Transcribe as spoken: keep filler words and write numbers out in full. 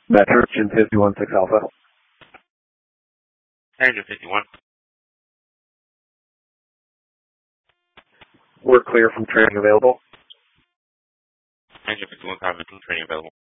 Metro, Jim fifty-one six Alpha. Engine fifty-one. We're clear from training available. Engine fifty-one, copy, training available.